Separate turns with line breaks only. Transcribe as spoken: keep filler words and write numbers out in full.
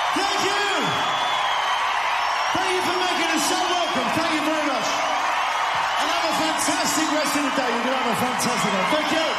Thank you. Thank you for making us so welcome. Thank you very much. And have a fantastic rest of the day. You're going to have a fantastic day. Thank you.